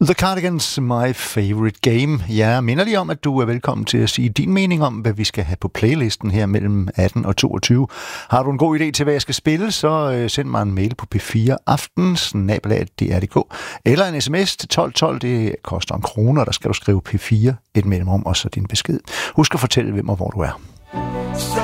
The Cardigans, My Favorite Game. Jeg minder lige om, at du er velkommen til at sige din mening om, hvad vi skal have på playlisten her mellem 18 og 22. Har du en god idé til, hvad jeg skal spille, så send mig en mail på p4aften@dr.dk eller en sms til 1212. Det koster 1 kroner, der skal du skrive P4 et mellemrum og så din besked. Husk at fortælle, hvem og hvor du er.